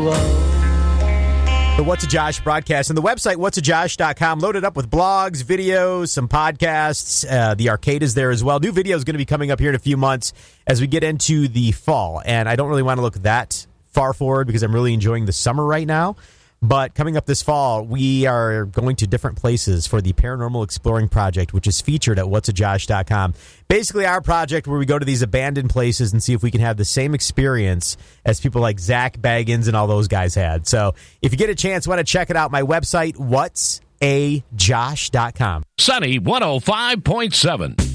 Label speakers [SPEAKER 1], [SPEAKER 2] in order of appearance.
[SPEAKER 1] The What's a Josh broadcast and the website whatsajosh.com loaded up with blogs, videos, some podcasts. The arcade is there as well. New video is going to be coming up here in a few months as we get into the fall. And I don't really want to look that far forward because I'm really enjoying the summer right now. But coming up this fall, we are going to different places for the Paranormal Exploring Project, which is featured at whatsajosh.com. Basically, our project where we go to these abandoned places and see if we can have the same experience as people like Zach Baggins and all those guys had. So if you get a chance, want to check it out, my website, whatsajosh.com.
[SPEAKER 2] Sunny 105.7.